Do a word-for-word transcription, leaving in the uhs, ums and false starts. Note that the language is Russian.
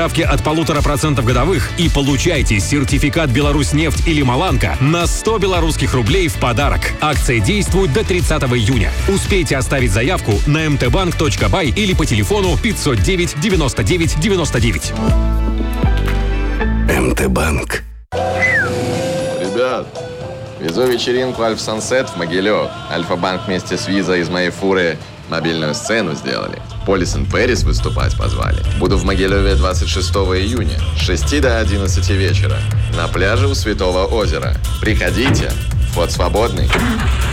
ставки от полутора процентов годовых и получайте сертификат «Беларусьнефть» или «Маланка» на сто белорусских рублей в подарок. Акция действует до тридцатого июня. Успейте оставить заявку на эм тэ банк точка бай или по телефону пятьсот девять девяносто девять девяносто девять. эм тэ банк. Ребят, везу вечеринку Альф Сансет в Могилев. Альфа-банк вместе с Визой из моей фуры мобильную сцену сделали. Полис энд Пэрис выступать позвали. Буду в Могилеве двадцать шестого июня с шести до одиннадцати вечера на пляже у Святого озера. Приходите, вход свободный.